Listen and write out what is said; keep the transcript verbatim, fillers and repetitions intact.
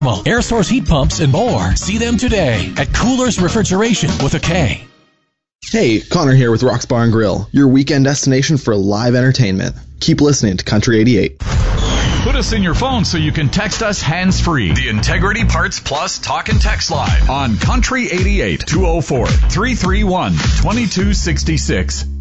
thermal, air source heat pumps, and more. See them today at Coolers Refrigeration with a K. Hey, Connor here with Rock's Bar and Grill, your weekend destination for live entertainment. Keep listening to Country eighty-eight. Put us in your phone so you can text us hands-free. The Integrity Parts Plus Talk and Text Line on Country eighty-eight, two oh four, three three one, two two six six.